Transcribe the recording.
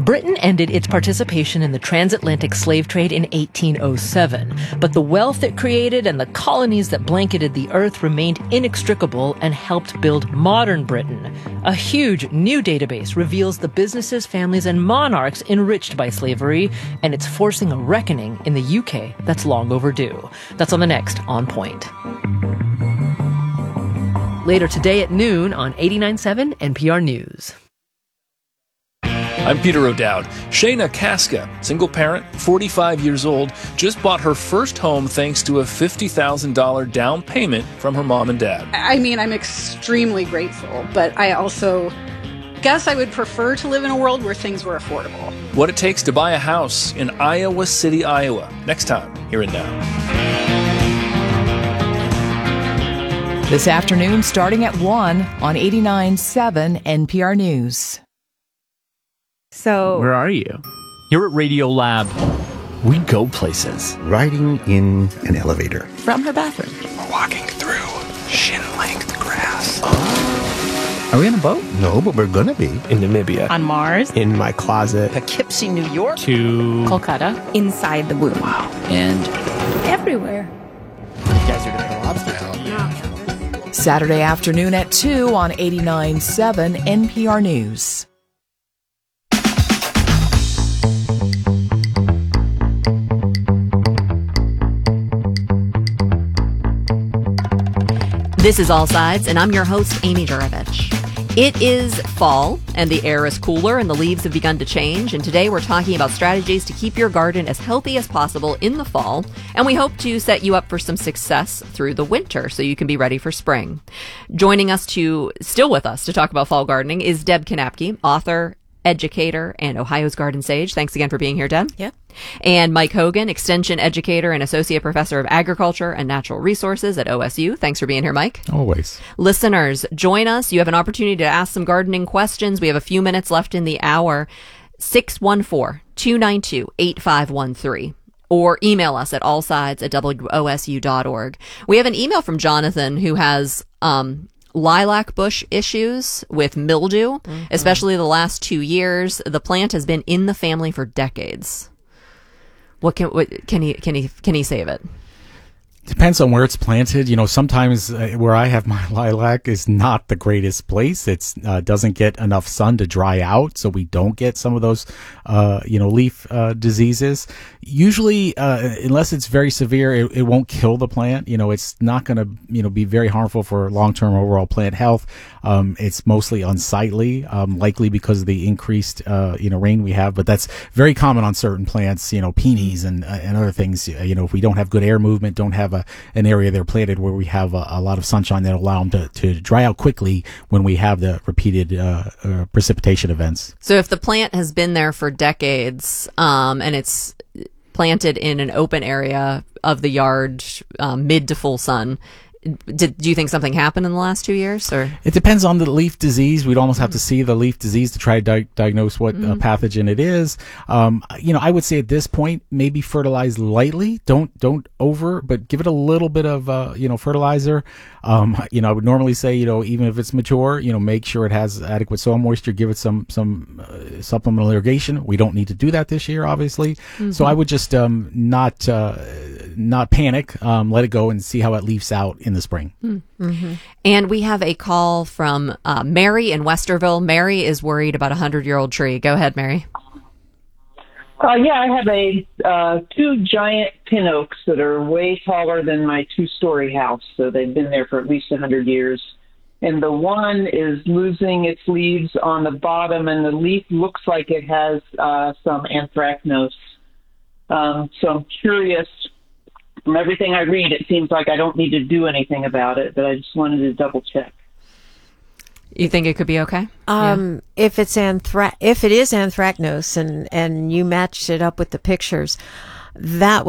Britain ended its participation in the transatlantic slave trade in 1807, but the wealth it created and the colonies that blanketed the earth remained inextricable and helped build modern Britain. A huge new database reveals the businesses, families, and monarchs enriched by slavery, and it's forcing a reckoning in the UK that's long overdue. That's on the next On Point. Later today at noon on 89.7 NPR News. I'm Peter O'Dowd. Shayna Casca, single parent, 45 years old, just bought her first home thanks to a $50,000 down payment from her mom and dad. I mean, I'm extremely grateful, but I also guess I would prefer to live in a world where things were affordable. What it takes to buy a house in Iowa City, Iowa. Next time, here and now. This afternoon, starting at 1 on 89.7 NPR News. So, where are you? Here at Radio Lab, we go places. Riding in an elevator. From her bathroom. We're walking through shin-length grass. Are we on a boat? No, but we're gonna be. In Namibia. On Mars. In my closet. Poughkeepsie, New York. To Kolkata. Inside the womb. Wow. And everywhere. You guys are gonna have lobster. Yeah. Saturday afternoon at 2 on 89.7 NPR News. This is All Sides, and I'm your host, Amy Juravich. It is fall, and the air is cooler, and the leaves have begun to change. And today we're talking about strategies to keep your garden as healthy as possible in the fall. And we hope to set you up for some success through the winter so you can be ready for spring. Joining us still with us to talk about fall gardening is Deb Kanapke, author, educator, and Ohio's Garden Sage. Thanks again for being here, Deb. Yeah. And Mike Hogan, extension educator and associate professor of agriculture and natural resources at OSU. Thanks for being here, Mike. Always. Listeners, join us. You have an opportunity to ask some gardening questions. We have a few minutes left in the hour. 614-292-8513. Or email us at allsides@wosu.org. We have an email from Jonathan who has lilac bush issues with mildew, especially the last 2 years. The plant has been in the family for decades. What can he save it? Depends on where it's planted. You know, sometimes where I have my lilac is not the greatest place. It's doesn't get enough sun to dry out, so we don't get some of those, leaf diseases. Usually, unless it's very severe, it won't kill the plant. You know, it's not going to, be very harmful for long-term overall plant health. It's mostly unsightly, likely because of the increased, rain we have. But that's very common on certain plants, peonies and other things. If we don't have good air movement, don't have an area they're planted where we have a lot of sunshine that allow them to dry out quickly when we have the repeated precipitation events. So if the plant has been there for decades and it's planted in an open area of the yard, mid to full sun, do you think something happened in the last 2 years? Or it depends on the leaf disease. We'd almost have to see the leaf disease to try to diagnose what pathogen it is. I would say at this point, maybe fertilize lightly. Don't but give it a little bit of fertilizer. I would normally say even if it's mature, make sure it has adequate soil moisture. Give it some supplemental irrigation. We don't need to do that this year, obviously. So I would just not panic. Let it go and see how it leaves out in the spring. And we have a call from Mary in Westerville. Mary is worried about a 100-year-old tree. Go ahead, Mary. I have two giant pin oaks that are way taller than my two-story house. So they've been there for at least 100 years. And the one is losing its leaves on the bottom, and the leaf looks like it has some anthracnose. So I'm curious. From everything I read, it seems like I don't need to do anything about it, but I just wanted to double check. You think it could be okay? If it is anthracnose and you matched it up with the pictures, that